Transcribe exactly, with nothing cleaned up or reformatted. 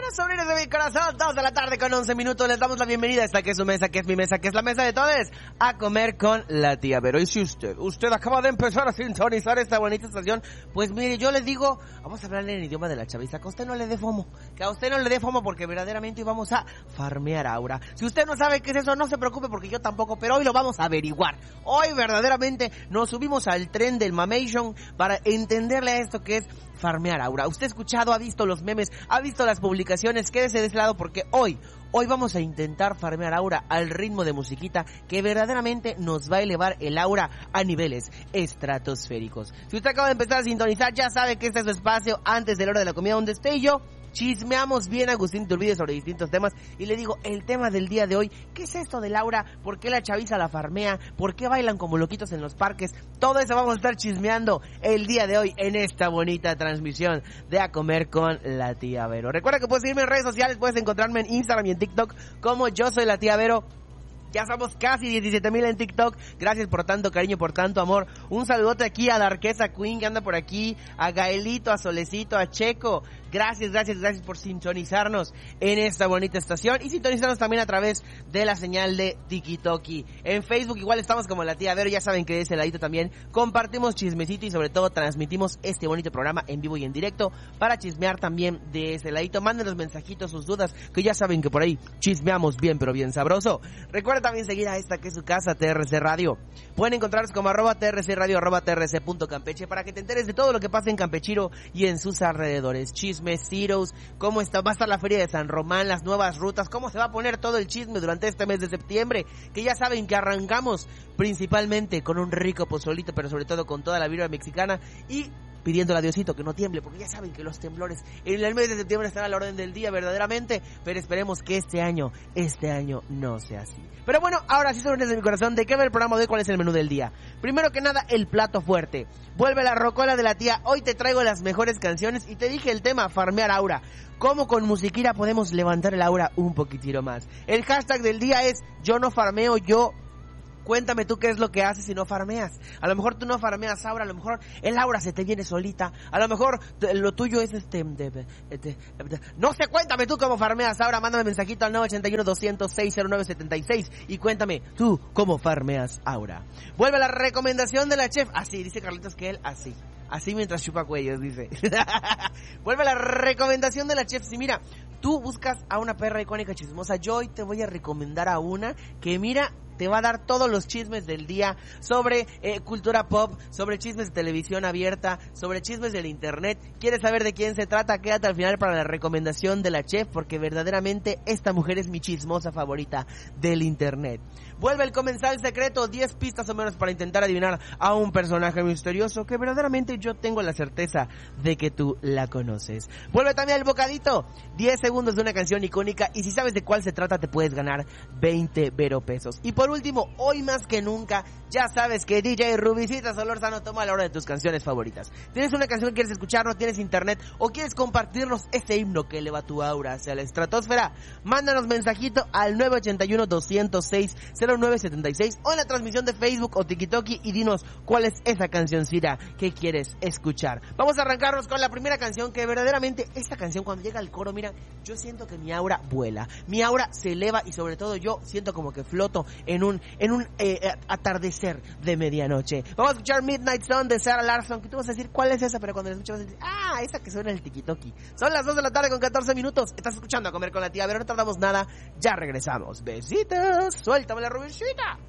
Sobrinos de mi corazón, dos de la tarde con once minutos, les damos la bienvenida a esta que es su mesa, que es mi mesa, que es la mesa de todos, a comer con la tía Vero. Y si usted, usted acaba de empezar a sintonizar esta bonita estación, pues mire, yo les digo, vamos a hablarle en idioma de la chaviza, que a usted no le dé fomo, que a usted no le dé fomo porque verdaderamente vamos a farmear aura. Si usted no sabe qué es eso, no se preocupe porque yo tampoco, pero hoy lo vamos a averiguar. Hoy verdaderamente nos subimos al tren del mamation para entenderle a esto que es farmear aura. Usted ha escuchado, ha visto los memes, ha visto las publicaciones, quédese de ese lado porque hoy, hoy vamos a intentar farmear aura al ritmo de musiquita que verdaderamente nos va a elevar el aura a niveles estratosféricos. Si usted acaba de empezar a sintonizar, ya sabe que este es su espacio antes de la hora de la comida donde esté yo. Chismeamos bien Agustín Iturbide sobre distintos temas y le digo, el tema del día de hoy, ¿qué es esto del aura? ¿Por qué la chaviza la farmea? ¿Por qué bailan como loquitos en los parques? Todo eso vamos a estar chismeando el día de hoy en esta bonita transmisión de A Comer con la Tía Vero. Recuerda que puedes seguirme en redes sociales, puedes encontrarme en Instagram y en TikTok como Yo Soy la Tía Vero. Ya somos casi diecisiete mil en TikTok. Gracias por tanto cariño, por tanto amor. Un saludote aquí a la Arquesa Queen que anda por aquí, a Gaelito, a Solecito, a Checo. Gracias, gracias, gracias por sintonizarnos en esta bonita estación y sintonizarnos también a través de la señal de TikToki. En Facebook igual estamos como la Tía Vero, ya saben que de ese ladito también compartimos chismecito y sobre todo transmitimos este bonito programa en vivo y en directo para chismear también de ese ladito. Mándenos mensajitos, sus dudas, que ya saben que por ahí chismeamos bien pero bien sabroso. Recuerda también seguir a esta que es su casa, T R C Radio. Pueden encontrarnos como arroba T R C Radio, arroba T R C punto Campeche para que te enteres de todo lo que pasa en Campechiro y en sus alrededores. Chismecitos, cómo está, va a estar la feria de San Román, las nuevas rutas, cómo se va a poner todo el chisme durante este mes de septiembre, que ya saben que arrancamos principalmente con un rico pozolito, pero sobre todo con toda la vibra mexicana y pidiéndole a Diosito que no tiemble, porque ya saben que los temblores en el mes de septiembre están a la orden del día verdaderamente, pero esperemos que este año, este año no sea así. Pero bueno, ahora sí, sobrinos de mi corazón, ¿de qué va el programa de hoy? ¿Cuál es el menú del día? Primero que nada, el plato fuerte. Vuelve la rocola de la tía, hoy te traigo las mejores canciones y te dije el tema, farmear aura. ¿Cómo con musiquita podemos levantar el aura un poquitito más? El hashtag del día es, yo no farmeo, yo... Cuéntame tú qué es lo que haces si no farmeas. A lo mejor tú no farmeas aura, a lo mejor el aura se te viene solita. A lo mejor lo tuyo es este... De, de, de, de, no sé, cuéntame tú cómo farmeas aura. Mándame mensajito al nueve ochenta y uno, doscientos seis, cero nueve setenta y seis y cuéntame tú cómo farmeas aura. Vuelve la recomendación de la chef. Así, dice Carlitos que él así. Así mientras chupa cuellos, dice. Vuelve la recomendación de la chef. Si mira, tú buscas a una perra icónica chismosa, yo hoy te voy a recomendar a una que mira... te va a dar todos los chismes del día sobre eh, cultura pop, sobre chismes de televisión abierta, sobre chismes del internet. ¿Quieres saber de quién se trata? Quédate al final para la recomendación de la chef, porque verdaderamente esta mujer es mi chismosa favorita del internet. Vuelve el comensal secreto, diez pistas o menos para intentar adivinar a un personaje misterioso que verdaderamente yo tengo la certeza de que tú la conoces. Vuelve también el bocadito, diez segundos de una canción icónica y si sabes de cuál se trata te puedes ganar veinte Vero pesos. Y por Por último, hoy más que nunca, ya sabes que D J Rubicita Solórzano toma la hora de tus canciones favoritas. ¿Tienes una canción que quieres escuchar, no tienes internet o quieres compartirnos ese himno que eleva tu aura hacia la estratosfera? Mándanos mensajito al nueve ochenta y uno, doscientos seis, cero nueve setenta y seis o en la transmisión de Facebook o TikToki y dinos cuál es esa cancioncita que quieres escuchar. Vamos a arrancarnos con la primera canción que verdaderamente, esta canción cuando llega al coro, mira, yo siento que mi aura vuela, mi aura se eleva y sobre todo yo siento como que floto en un en un eh, atardecer de medianoche. Vamos a escuchar Midnight Sun de Sarah Larsson, que tú vas a decir cuál es esa, pero cuando la escuchas vas a decir, ah, esa que suena en el TikToki. Son las dos de la tarde con catorce minutos. Estás escuchando A Comer con la Tía Vero, no tardamos nada, ya regresamos. Besitos, suéltame la rubicita.